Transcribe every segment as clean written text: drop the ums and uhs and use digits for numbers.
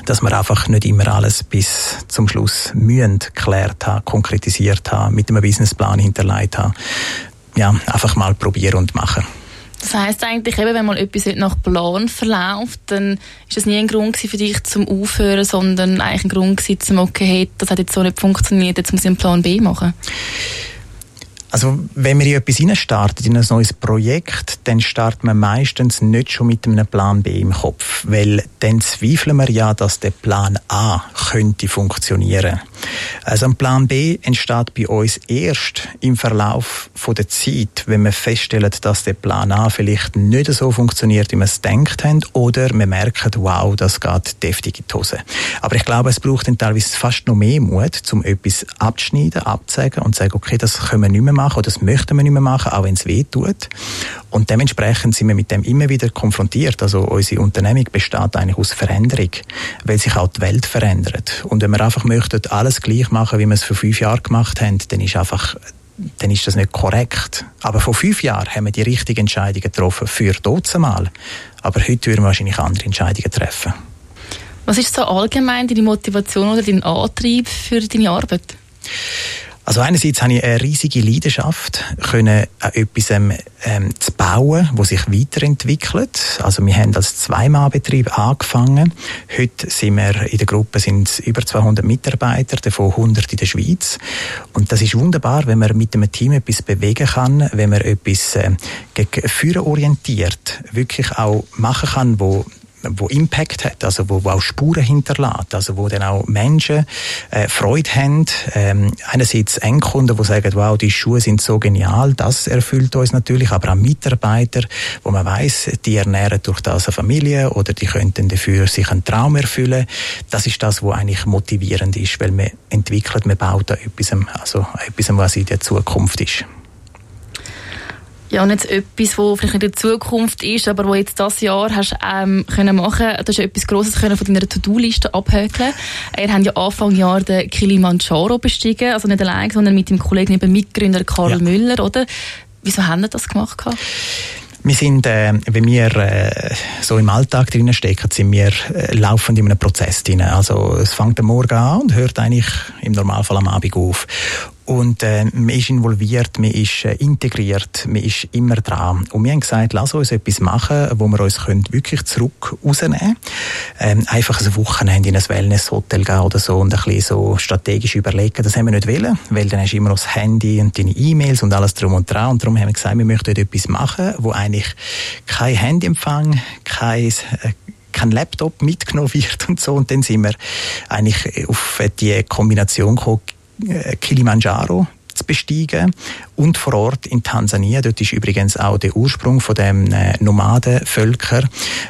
dass wir einfach nicht immer alles bis zum Schluss geklärt haben, konkretisiert haben, mit einem Businessplan hinterlegt haben. Ja, einfach mal probieren und machen. Das heisst eigentlich eben, wenn mal etwas nicht nach Plan verläuft, dann ist das nie ein Grund für dich zum Aufhören, sondern eigentlich ein Grund zum okay, hey, das hat jetzt so nicht funktioniert, jetzt muss ich einen Plan B machen. Also wenn wir in etwas reinstarten, in ein neues Projekt, dann starten wir meistens nicht schon mit einem Plan B im Kopf, weil dann zweifeln wir ja, dass der Plan A könnte funktionieren. Also ein Plan B entsteht bei uns erst im Verlauf der Zeit, wenn wir feststellen, dass der Plan A vielleicht nicht so funktioniert, wie wir es gedacht haben, oder wir merken, wow, das geht deftig in die Hose. Aber ich glaube, es braucht dann teilweise fast noch mehr Mut, um etwas abzuschneiden, abzusagen und zu sagen, okay, das können wir nicht mehr machen oder das möchten wir nicht mehr machen, auch wenn es weh tut. Und dementsprechend sind wir mit dem immer wieder konfrontiert. Also unsere Unternehmung besteht eigentlich aus Veränderung, weil sich auch die Welt verändert. Und wenn wir einfach möchten, alles gleich machen, wie wir es vor 5 Jahren gemacht haben, dann ist das nicht korrekt. Aber vor 5 Jahren haben wir die richtigen Entscheidungen getroffen für dazumal. Aber heute würden wir wahrscheinlich andere Entscheidungen treffen. Was ist so allgemein deine Motivation oder dein Antrieb für deine Arbeit? Also einerseits habe ich eine riesige Leidenschaft, an etwas zu bauen, das sich weiterentwickelt. Also wir haben als Zwei-Mann-Betrieb angefangen. Heute sind wir in der Gruppe sind über 200 Mitarbeiter, davon 100 in der Schweiz. Und das ist wunderbar, wenn man mit einem Team etwas bewegen kann, wenn man etwas gegen Führen orientiert, wirklich auch machen kann, wo Impact hat, also wo auch Spuren hinterlässt, also wo dann auch Menschen Freude haben. Einerseits Endkunden, die sagen, wow, die Schuhe sind so genial, das erfüllt uns natürlich, aber auch Mitarbeiter, wo man weiss, die ernähren durch das eine Familie oder die könnten dafür sich einen Traum erfüllen. Das ist das, was eigentlich motivierend ist, weil man entwickelt, man baut an etwas, was in der Zukunft ist. Ja, und jetzt etwas, was vielleicht in der Zukunft ist, aber wo jetzt dieses Jahr hast können machen, du hast etwas Grosses von deiner To-Do-Liste abhökeln. Ihr habt ja Anfang Jahr den Kilimanjaro bestiegen, also nicht allein, sondern mit dem Kollegen, Mitgründer Karl Müller, oder? Wieso haben wir das gemacht? Wir sind, wenn wir so im Alltag drinnen stecken, sind wir laufend in einem Prozess drin. Also es fängt am Morgen an und hört eigentlich im Normalfall am Abend auf. Und man ist involviert, man ist integriert, man ist immer dran. Und wir haben gesagt, lass uns etwas machen, wo wir uns wirklich zurück rausnehmen können. Einfach ein Wochenende in ein Wellness-Hotel gehen oder so und ein bisschen so strategisch überlegen. Das haben wir nicht wollen, weil dann hast du immer noch das Handy und deine E-Mails und alles drum und dran. Und darum haben wir gesagt, wir möchten etwas machen, wo eigentlich kein Handyempfang, kein Laptop mitgenommen wird und so. Und dann sind wir eigentlich auf die Kombination gekommen, Kilimanjaro zu besteigen und vor Ort in Tansania. Dort ist übrigens auch der Ursprung von dem Nomadenvölker,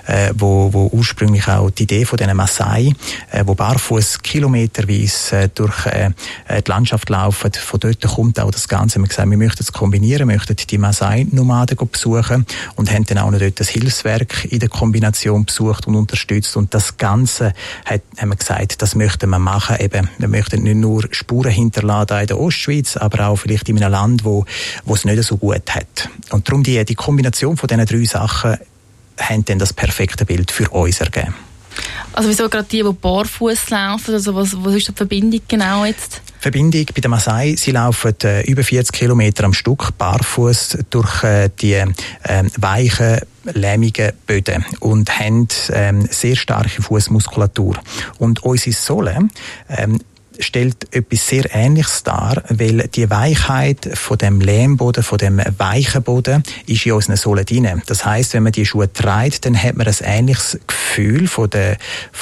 wo ursprünglich auch die Idee von den Maasai, wo barfuß kilometerweise durch die Landschaft laufen. Von dort kommt auch das Ganze. Wir haben gesagt, wir möchten es kombinieren, wir möchten die Maasai-Nomaden besuchen und haben dann auch noch dort das Hilfswerk in der Kombination besucht und unterstützt. Und das Ganze haben wir gesagt, das möchten wir machen. Eben, wir möchten nicht nur Spuren hinterlassen in der Ostschweiz, aber auch vielleicht in einem Land, wo es nicht so gut hat. Und darum die Kombination von diesen 3 Sachen haben dann das perfekte Bild für uns ergeben. Also wieso gerade die barfuß laufen? Also was ist die Verbindung genau jetzt? Die Verbindung bei den Maasai, sie laufen über 40 Kilometer am Stück barfuß durch die weichen, lehmigen Böden und haben sehr starke Fußmuskulatur. Und unsere Sohle stellt etwas sehr Ähnliches dar, weil die Weichheit von dem Lehmboden, von dem weichen Boden, ist in unseren Sohlen drin. Das heisst, wenn man die Schuhe trägt, dann hat man ein ähnliches Gefühl von der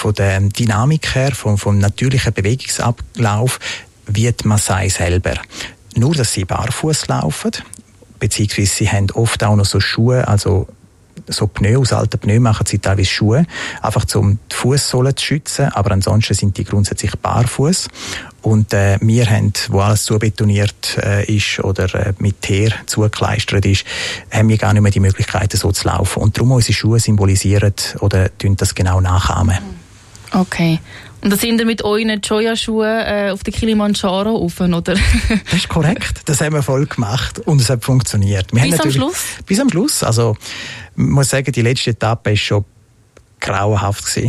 Dynamik her, vom natürlichen Bewegungsablauf, wie die Maasai selber. Nur, dass sie barfuß laufen, beziehungsweise sie haben oft auch noch so Schuhe, also so Pneu, aus alten Pneu machen sie teilweise Schuhe, einfach um die Fußsohlen zu schützen, aber ansonsten sind die grundsätzlich barfuß. Und wir haben, wo alles zubetoniert ist oder mit Teer zugekleistert ist, haben wir gar nicht mehr die Möglichkeit, so zu laufen. Und darum unsere Schuhe symbolisieren oder tun das genau nachahmen. Okay. Und da sind wir mit euren Joya-Schuhen auf den Kilimanjaro rauf, oder? Das ist korrekt. Das haben wir voll gemacht und es hat funktioniert. Bis am Schluss? Bis am Schluss. Also, ich muss sagen, die letzte Etappe war schon grauenhaft gewesen.